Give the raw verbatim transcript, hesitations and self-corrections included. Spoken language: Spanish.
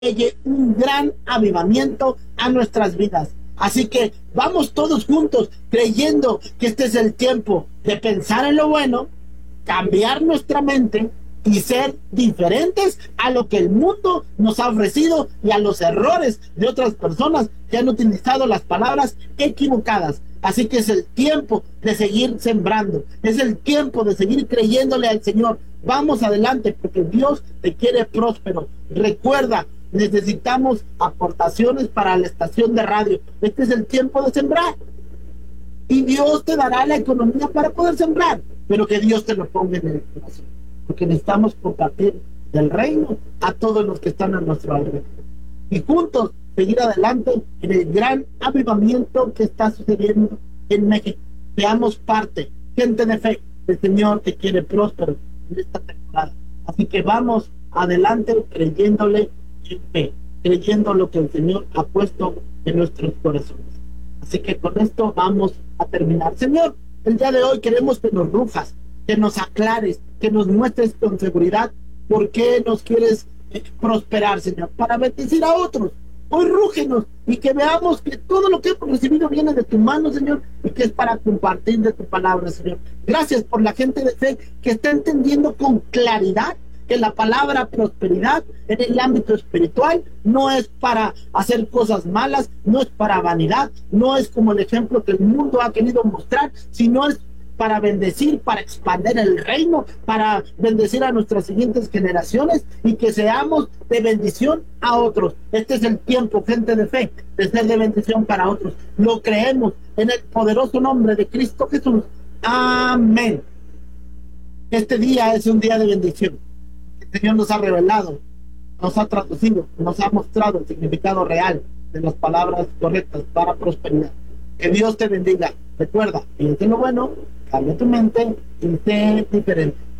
llegue un gran avivamiento a nuestras vidas. Así que vamos todos juntos creyendo que este es el tiempo de pensar en lo bueno, cambiar nuestra mente y ser diferentes a lo que el mundo nos ha ofrecido y a los errores de otras personas que han utilizado las palabras equivocadas. Así que es el tiempo de seguir sembrando, es el tiempo de seguir creyéndole al Señor. Vamos adelante porque Dios te quiere próspero. Recuerda, necesitamos aportaciones para la estación de radio. Este es el tiempo de sembrar y Dios te dará la economía para poder sembrar, pero que Dios te lo ponga en el corazón, porque necesitamos compartir del reino a todos los que están a nuestro alrededor y juntos seguir adelante en el gran avivamiento que está sucediendo en México. Seamos parte, gente de fe. El Señor te quiere próspero en esta temporada, así que vamos adelante creyéndole en fe, creyendo lo que el Señor ha puesto en nuestros corazones. Así que con esto vamos a terminar. Señor, el día de hoy queremos que nos rujas, que nos aclares, que nos muestres con seguridad por qué nos quieres eh, prosperar, Señor, para bendecir a otros. Hoy rúgenos y que veamos que todo lo que hemos recibido viene de tu mano, Señor, y que es para compartir de tu palabra, Señor. Gracias por la gente de fe que está entendiendo con claridad que la palabra prosperidad en el ámbito espiritual no es para hacer cosas malas, no es para vanidad, no es como el ejemplo que el mundo ha querido mostrar, sino es para bendecir, para expandir el reino, para bendecir a nuestras siguientes generaciones y que seamos de bendición a otros. Este es el tiempo, gente de fe, de ser de bendición para otros. Lo creemos en el poderoso nombre de Cristo Jesús. Amén. Este día es un día de bendición. El Señor nos ha revelado, nos ha traducido, nos ha mostrado el significado real de las palabras correctas para prosperidad. Que Dios te bendiga. Recuerda, piensa en lo bueno, cambia tu mente y sé diferente.